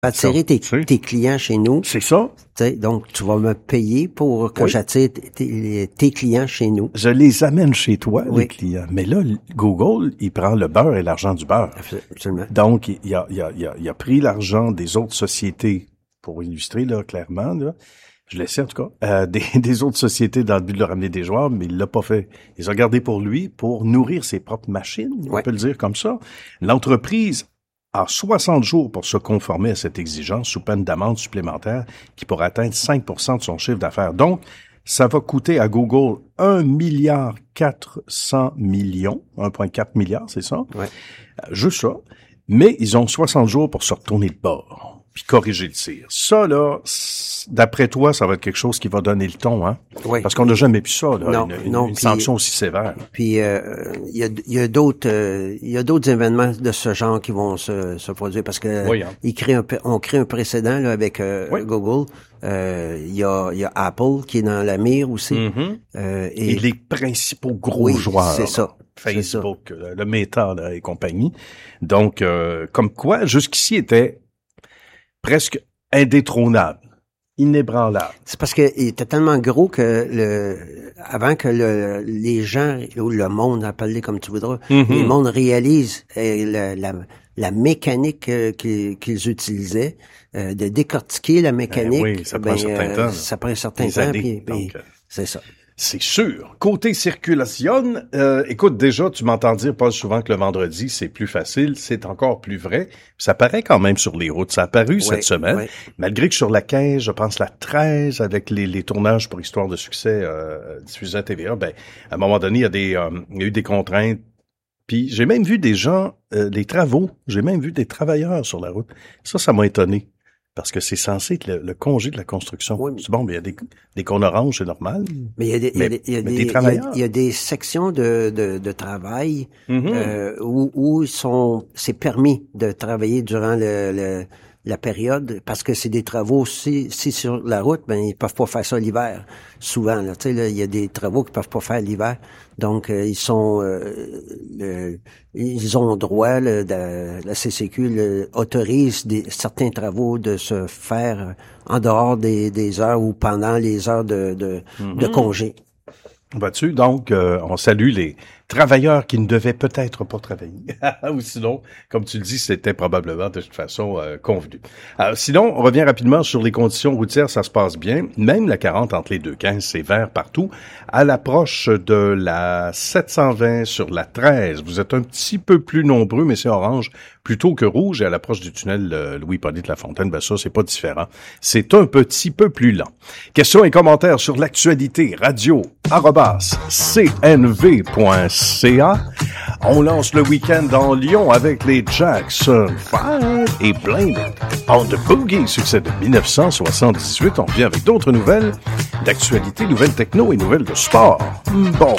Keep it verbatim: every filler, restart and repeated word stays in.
attirer tes, tes clients chez nous. C'est ça. T'sais, donc, tu vas me payer pour que oui. j'attire t- t- tes clients chez nous. Je les amène chez toi, oui. les clients. Mais là, Google, il prend le beurre et l'argent du beurre. Absolument. Donc, il a, il a, il a, il a pris l'argent des autres sociétés, pour illustrer, là, clairement, là. Je l'essaie, en tout cas, euh, des, des autres sociétés dans le but de leur ramener des joueurs, mais il l'a pas fait. Il les a gardés pour lui, pour nourrir ses propres machines, on oui. peut le dire comme ça. L'entreprise a soixante jours pour se conformer à cette exigence sous peine d'amende supplémentaire qui pourrait atteindre cinq pour cent de son chiffre d'affaires. Donc, ça va coûter à Google un milliard quatre cents millions, un virgule quatre milliard, c'est ça? Ouais. Juste ça. Mais ils ont soixante jours pour se retourner de bord puis corriger le tir. Ça, là, d'après toi, ça va être quelque chose qui va donner le ton, hein? Oui. Parce qu'on n'a jamais vu ça, là, non, une, non, une puis, sanction aussi sévère. Puis, il euh, y a, y a d'autres, il euh, y a d'autres événements de ce genre qui vont se, se produire parce que oui, hein. ils créent un, on crée un précédent là avec euh, oui. Google. Il euh, y a, y a Apple qui est dans la mire aussi. Mm-hmm. Euh, et, et les principaux gros oui, joueurs. C'est ça. Facebook, c'est ça. Le Meta là, et compagnie. Donc, euh, comme quoi, jusqu'ici était presque indétrônable, inébranlable. C'est parce que il était tellement gros que le avant que le, les gens ou le monde, appelle-les comme tu voudras, mm-hmm. le monde réalise euh, la, la, la mécanique euh, qu'ils, qu'ils utilisaient, euh, de décortiquer la mécanique. Ben oui, ça ben, prend un certain euh, temps. Ça prend un certain Des temps. années, puis, puis, donc, c'est ça. C'est sûr. Côté circulation, euh, écoute, déjà, tu m'entends dire pas souvent que le vendredi, c'est plus facile. C'est encore plus vrai. Ça paraît quand même sur les routes. Ça a apparu oui, cette semaine. Oui. Malgré que sur la quinze, je pense la treize, avec les, les tournages pour Histoire de succès euh, diffusés à T V A, ben, à un moment donné, il y a des, euh, il y a eu des contraintes. Puis j'ai même vu des gens, euh, des travaux. J'ai même vu des travailleurs sur la route. Ça, ça m'a étonné. Parce que c'est censé être le, le congé de la construction. Oui, mais... C'est bon, mais il y a des, des cônes oranges, c'est normal. Mais il y a des, mais, il y a des, il y a des, travailleurs. Il y a, il y a des sections de, de, de travail mm-hmm. euh, où, où sont, c'est permis de travailler durant le, le, la période, parce que c'est des travaux, si, si sur la route, ben ils peuvent pas faire ça l'hiver. Souvent, là, tu sais, là, il y a des travaux qu'ils peuvent pas faire l'hiver. Donc, euh, ils sont, euh, le, ils ont droit, le, de, la C C Q le, autorise des, certains travaux de se faire en dehors des, des heures ou pendant les heures de, de, mm-hmm. de congé. Vois-tu, donc, euh, on salue les travailleurs qui ne devaient peut-être pas travailler. Ou sinon, comme tu le dis, c'était probablement de toute façon euh, convenu. Alors, sinon, on revient rapidement sur les conditions routières, ça se passe bien. Même la quarante entre les deux quinze, c'est vert partout. À l'approche de la sept cent vingt sur la treize, vous êtes un petit peu plus nombreux, mais c'est orange plutôt que rouge. Et à l'approche du tunnel euh, Louis-Hippolyte-Lafontaine, ben ça, c'est pas différent. C'est un petit peu plus lent. Questions et commentaires sur l'actualité, radio, arobase, c n v point c a. On lance le week-end dans Lyon avec les Jackson five et Blame It on the Boogie, succès de dix-neuf cent soixante-dix-huit. On revient avec d'autres nouvelles d'actualité, nouvelles techno et nouvelles de sport. Bon